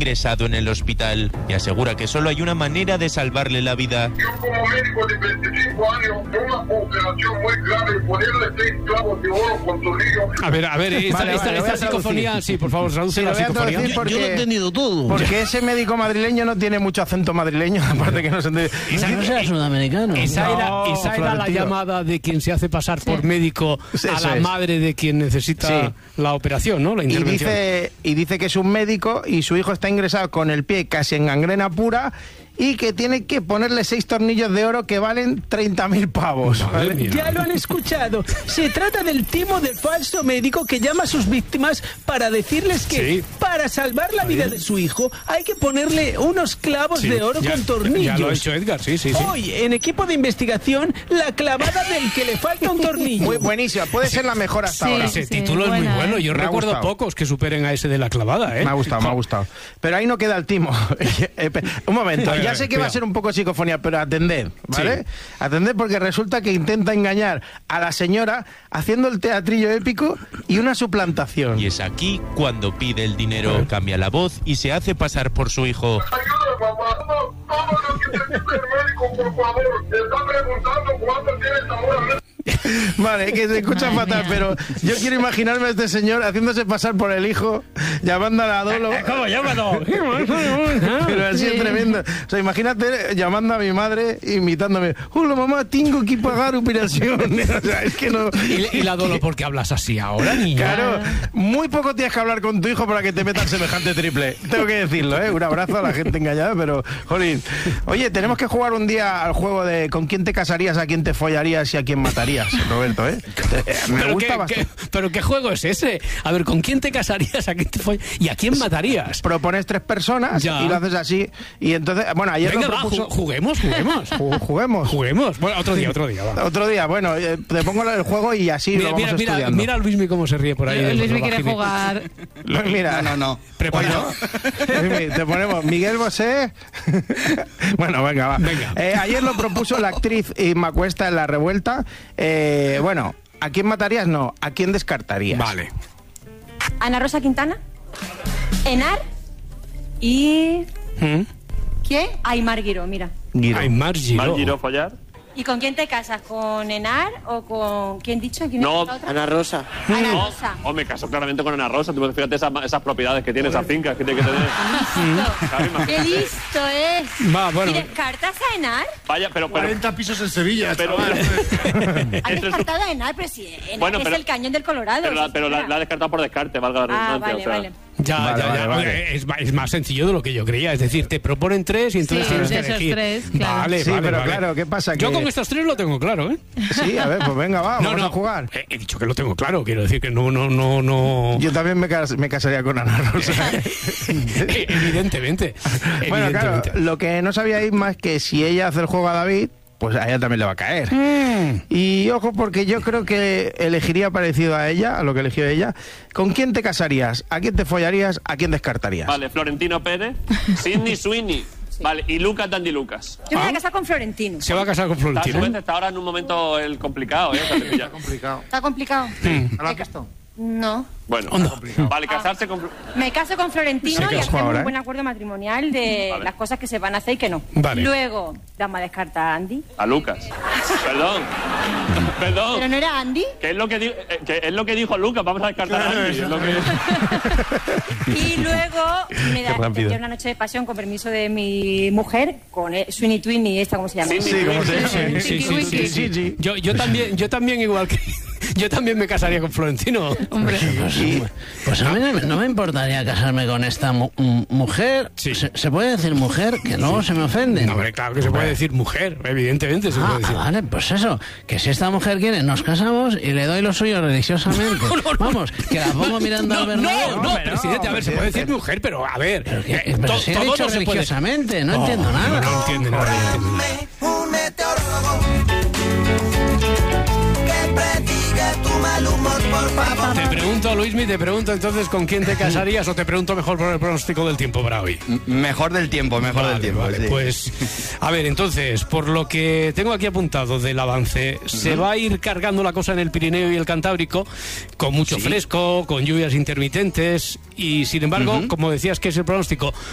ingresado en el hospital y asegura que solo hay una manera de salvarle la vida. Yo como médico de 25 años, una operación muy grave, ponerle 6 clavos de oro con tornillo. A ver, esta psicofonía, sí, por favor, traduce la psicofonía. Yo lo he entendido todo. Porque ese médico madrileño no tiene mucho acento madrileño, aparte que no se entiende. No será sudamericano. Esa era la llamada de quien se hace pasar por médico a la madre de quien necesita la operación, ¿no? La intervención. Y dice que es un médico y su hijo está ingresado con el pie casi en gangrena pura y que tiene que ponerle 6 tornillos de oro que valen 30.000 pavos. ¿Vale? Ya lo han escuchado. Se trata del timo de falso médico que llama a sus víctimas para decirles que para salvar la vida de su hijo hay que ponerle unos clavos de oro con tornillos. Ya lo ha hecho Edgar, sí. Hoy, en equipo de investigación, la clavada del que le falta un tornillo. Muy buenísima, puede ser la mejor hasta ahora. Ese título es muy bueno. Yo recuerdo pocos que superen a ese de la clavada, ¿eh? Me ha gustado. Pero ahí no queda el timo. Un momento. Ya sé que va a ser un poco psicofonía, pero atended, ¿vale? Sí. Atended porque resulta que intenta engañar a la señora haciendo el teatrillo épico y una suplantación. Y es aquí cuando pide el dinero, cambia la voz y se hace pasar por su hijo. Ayúdame, papá. Todo lo que necesite el médico, por favor. Te está preguntando cuánto tienes ahora. Vale, que se escucha fatal, pero yo quiero imaginarme a este señor haciéndose pasar por el hijo, llamando a la Dolo. ¿Cómo llámalo? Pero así es tremendo. O sea, imagínate llamando a mi madre, imitándome. Hola mamá, tengo que pagar operación. O sea, es que no. ¿Y la Dolo por qué hablas así ahora, niña? Claro, muy poco tienes que hablar con tu hijo para que te metan semejante triple. Tengo que decirlo, ¿eh? Un abrazo a la gente engañada, pero, jolín. Oye, tenemos que jugar un día al juego de con quién te casarías, a quién te follarías y a quién matarías. Roberto, ¿eh? Me gusta bastante. ¿Pero qué juego es ese? A ver, ¿con quién te casarías? ¿A quién te y a quién matarías? Propones 3 personas y lo haces así. Y entonces, bueno, ayer venga, lo propuso... juguemos. Juguemos. Bueno, otro día. Va. Otro día, bueno, te pongo el juego y así lo vamos estudiando. Mira a Luismi cómo se ríe por ahí. Luismi quiere jugar. Mira. No. Preparado. Te ponemos Miguel Bosé. Bueno, venga. Ayer lo propuso la actriz Inma Cuesta en La Revuelta. Bueno, ¿a quién matarías? No, ¿a quién descartarías? Vale. Ana Rosa Quintana, Enar y... ¿Quién? Aymar Guiró, mira. Aymar Guiró. Follar. ¿Y con quién te casas? ¿Con Enar o con... ¿Quién dicho? ¿Quién no, otra? Ana Rosa. Ana Rosa. O me caso claramente con Ana Rosa. Tú fíjate esas propiedades que tiene, esas fincas que tiene que tener. ¡Qué listo es! Bueno. ¿Y descartas a Enar? Vaya, pero 40 pisos en Sevilla. Pero ¿Has descartado a Enar? Pero si Enar es el cañón del Colorado. Pero la ha descartado por descarte, valga la redundancia. Vale. Ya. Es más sencillo de lo que yo creía. Es decir, te proponen 3 y entonces tienes que elegir. Esos 3, claro. Vale, pero claro, ¿qué pasa? Yo con estos 3 lo tengo claro, ¿eh? Sí, a ver, pues venga, vamos a jugar. He dicho que lo tengo claro, quiero decir que no... Yo también me casaría con Ana Rosa. Evidentemente. Bueno, claro, lo que no sabía Isma es que si ella hace el juego a David, pues a ella también le va a caer. Y ojo, porque yo creo que elegiría parecido a ella, a lo que eligió ella. ¿Con quién te casarías? ¿A quién te follarías? ¿A quién descartarías? Vale, Florentino Pérez, Sidney Sweeney. Sí. Vale, y Lucas Dandy Lucas. Yo me voy a casar con Florentino. Se va a casar con Florentino. Está ahora en un momento complicado, ¿eh? Está complicado. ¿Está complicado? ¿Has casado? No. Bueno, vale, casarse con... Me caso con Florentino y hacemos un buen acuerdo matrimonial de las cosas que se van a hacer y que no. Vale. Luego, vamos a descartar a Andy. A Lucas. Perdón. ¿Pero no era Andy? Que es lo que dijo Lucas, vamos a descartar a Andy. Y luego me da una noche de pasión con permiso de mi mujer, con Sweeney Tweeney, esta, ¿cómo se llama? Sí. Yo también igual que... Yo también me casaría con Florentino. Hombre, pues a mí no me importaría casarme con esta mujer. Sí. ¿Se puede decir mujer? Que luego se me ofende. No, hombre, claro que se puede decir mujer, evidentemente se puede decir. Vale, pues eso, que si esta mujer quiere, nos casamos y le doy lo suyo religiosamente. Vamos, que la pongo mirando al Bernabéu. No, presidente, a ver, se puede decir mujer, pero a ver. Pero si he dicho religiosamente, no entiendo nada. No entiende nada. Un meteorólogo que prediga tu mal humor, por favor. Te pregunto, Luismi, entonces con quién te casarías o te pregunto mejor por el pronóstico del tiempo para hoy. Mejor del tiempo. Vale, Sí. Pues, a ver, entonces, por lo que tengo aquí apuntado del avance, se va a ir cargando la cosa en el Pirineo y el Cantábrico, con mucho fresco, con lluvias intermitentes, y sin embargo, como decías que es el pronóstico